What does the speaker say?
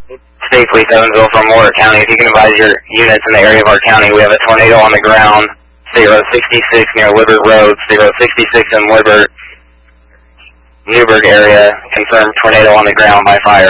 State Police Evansville from Warwick County. If you can advise your units in the area of our county, we have a tornado on the ground. State Road 66 near Woodward Road. State Road 66 in Woodward, Newburgh area. Confirmed tornado on the ground by fire.